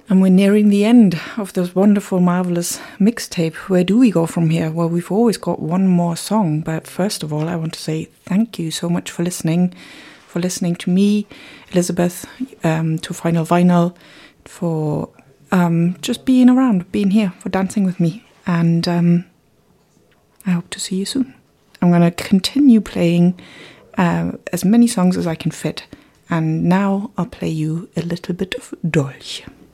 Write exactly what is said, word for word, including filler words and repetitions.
And we're nearing the end of this wonderful, marvelous mixtape. Where do we go from here? Well, we've always got one more song, but first of all, I want to say thank you so much for listening, for listening to me, Elizabeth, um, to Final Vinyl, for um, just being around, being here, for dancing with me. And um, I hope to see you soon. I'm going to continue playing uh, as many songs as I can fit. And now I'll play you a little bit of Dolch.